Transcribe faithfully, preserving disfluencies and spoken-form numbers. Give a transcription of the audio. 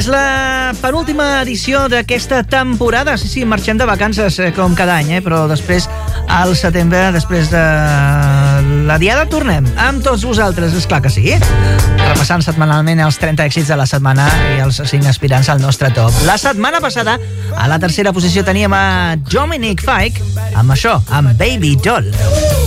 la penúltima edició d'aquesta temporada. Sí, sí, marxem de vacances eh, com cada any, eh? Però després, al setembre, després de la diada, tornem amb tots vosaltres, és clar que sí. Repassant setmanalment els trenta èxits de la setmana i els cinc aspirants al nostre top. La setmana passada, a la tercera posició teníem a Dominic Fike amb això, amb Baby Doll.